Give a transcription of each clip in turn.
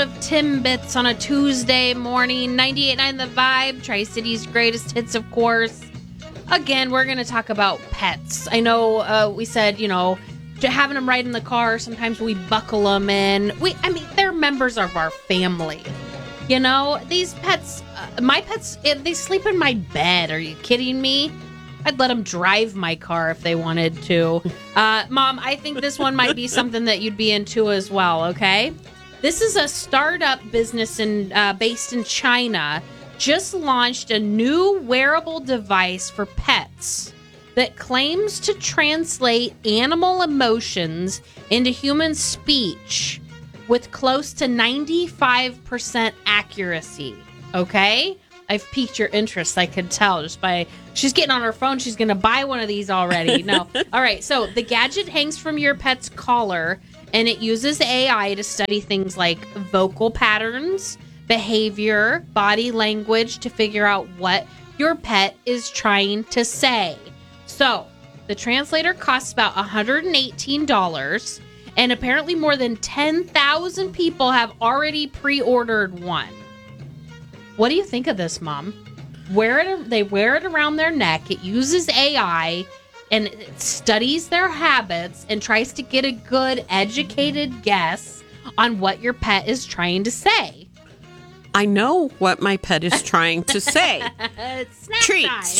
of Timbits on a Tuesday morning. 98.9 The Vibe, Tri-City's greatest hits, of course. Again, we're going to talk about pets. I know we said, having them right in the car, sometimes we buckle them in. They're members of our family. These pets, my pets, they sleep in my bed. Are you kidding me? I'd let them drive my car if they wanted to. Mom, I think this one might be something that you'd be into as well, okay? This is a startup business based in China. Just launched a new wearable device for pets that claims to translate animal emotions into human speech with close to 95% accuracy, okay? I've piqued your interest, I could tell just by... She's getting on her phone. She's going to buy one of these already. No. All right. So the gadget hangs from your pet's collar, and it uses AI to study things like vocal patterns, behavior, body language to figure out what your pet is trying to say. So the translator costs about $118, and apparently more than 10,000 people have already pre-ordered one. What do you think of this, Mom? They wear it around their neck. It uses AI and it studies their habits and tries to get a good, educated guess on what your pet is trying to say. I know what my pet is trying to say. Treats.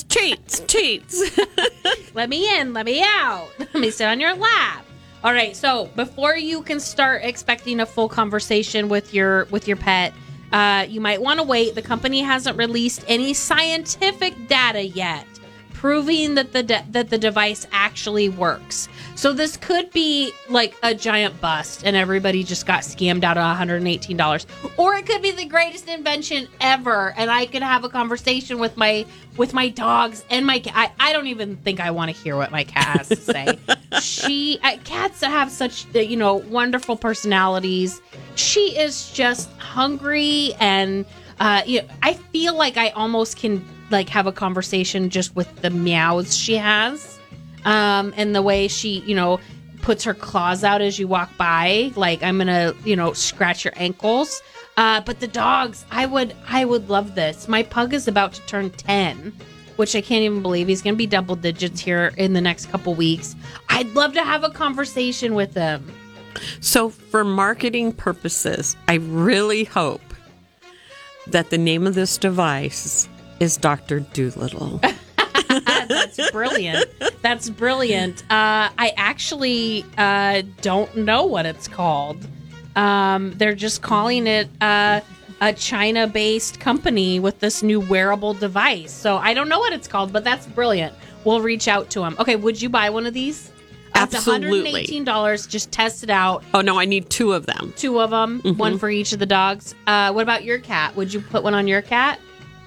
Let me in, let me out. Let me sit on your lap. All right, so before you can start expecting a full conversation with your pet, you might want to wait. The company hasn't released any scientific data yet proving that the device actually works. So this could be like a giant bust and everybody just got scammed out of $118. Or it could be the greatest invention ever and I could have a conversation with my dogs and my cat. I don't even think I want to hear what my cat has to say. Cats have such wonderful personalities. She is just hungry and I feel like I almost can have a conversation just with the meows she has, and the way she, puts her claws out as you walk by, like I'm gonna, scratch your ankles. But the dogs, I would love this. My pug is about to turn 10, which I can't even believe. He's gonna be double digits here in the next couple weeks. I'd love to have a conversation with him. So for marketing purposes, I really hope that the name of this device is Dr. Dolittle. That's brilliant. That's brilliant. I actually don't know what it's called. They're just calling it a China-based company with this new wearable device. So I don't know what it's called, but that's brilliant. We'll reach out to them. Okay, would you buy one of these? Absolutely. It's $118. Just test it out. Oh, no, I need 2 of them. 2 of them, one for each of the dogs. What about your cat? Would you put one on your cat?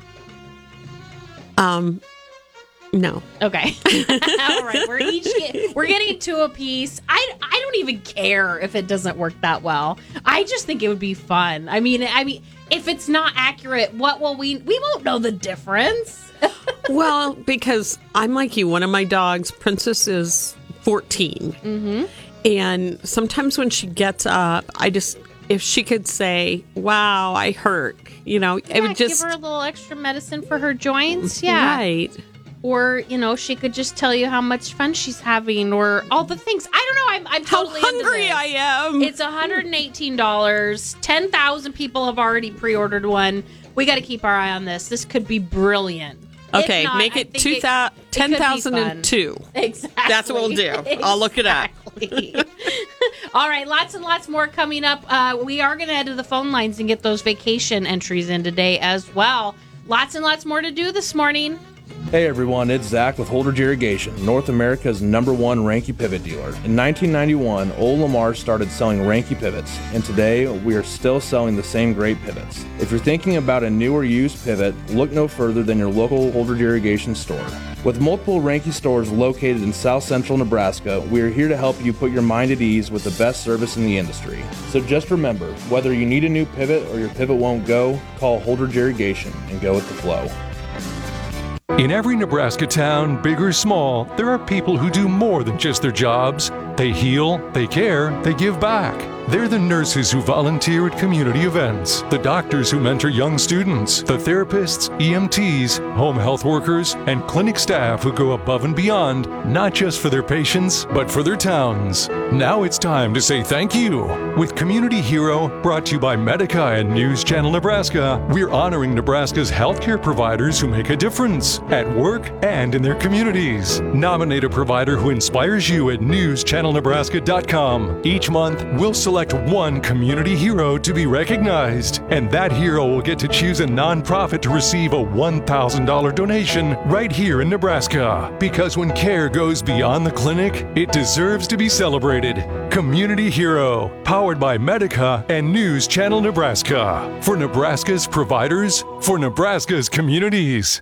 No. Okay. All right. We're getting 2 apiece. I don't even care if it doesn't work that well. I just think it would be fun. I mean, if it's not accurate, what will we won't know the difference. Well, because I'm like you. One of my dogs, Princess, is 14. Mm-hmm. And sometimes when she gets up, if she could say, "Wow, I hurt," it would just give her a little extra medicine for her joints. Yeah. Right. Or, she could just tell you how much fun she's having or all the things. I don't know. I'm totally how hungry into this. I am. It's $118. 10,000 people have already pre-ordered one. We got to keep our eye on this. This could be brilliant. Okay, make it 10,002. Exactly. That's what we'll do. Exactly. I'll look it up. All right, lots and lots more coming up. We are going to head to the phone lines and get those vacation entries in today as well. Lots and lots more to do this morning. Hey everyone, it's Zach with Holdridge Irrigation, North America's #1 Ranke pivot dealer. In 1991, Old Lamar started selling Ranke pivots, and today we are still selling the same great pivots. If you're thinking about a new or used pivot, look no further than your local Holdridge Irrigation store. With multiple Ranke stores located in South Central Nebraska, we are here to help you put your mind at ease with the best service in the industry. So just remember, whether you need a new pivot or your pivot won't go, call Holdridge Irrigation and go with the flow. In every Nebraska town, big or small, there are people who do more than just their jobs. They heal, they care, they give back. They're the nurses who volunteer at community events, the doctors who mentor young students, the therapists, EMTs, home health workers, and clinic staff who go above and beyond, not just for their patients, but for their towns. Now it's time to say thank you. With Community Hero, brought to you by Medica and News Channel Nebraska, we're honoring Nebraska's healthcare providers who make a difference at work and in their communities. Nominate a provider who inspires you at newschannelnebraska.com. Each month, we'll select one community hero to be recognized, and that hero will get to choose a nonprofit to receive a $1,000 donation right here in Nebraska. Because when care goes beyond the clinic, it deserves to be celebrated. Community Hero, powered by Medica and News Channel Nebraska. For Nebraska's providers, for Nebraska's communities.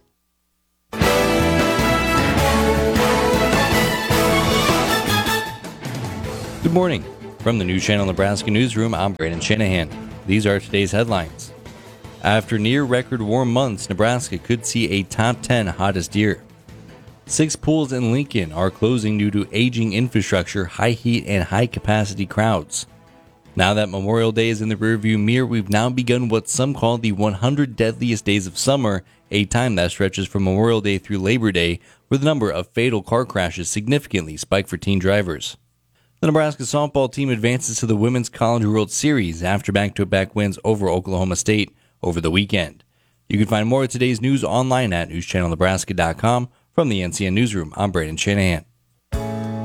Good morning. From the News Channel Nebraska newsroom, I'm Brandon Shanahan. These are today's headlines. After near record warm months, Nebraska could see a top 10 hottest year. 6 pools in Lincoln are closing due to aging infrastructure, high heat, and high capacity crowds. Now that Memorial Day is in the rearview mirror, we've now begun what some call the 100 deadliest days of summer, a time that stretches from Memorial Day through Labor Day, where the number of fatal car crashes significantly spike for teen drivers. The Nebraska softball team advances to the Women's College World Series after back-to-back wins over Oklahoma State over the weekend. You can find more of today's news online at newschannelnebraska.com. From the NCN Newsroom, I'm Brandon Shanahan.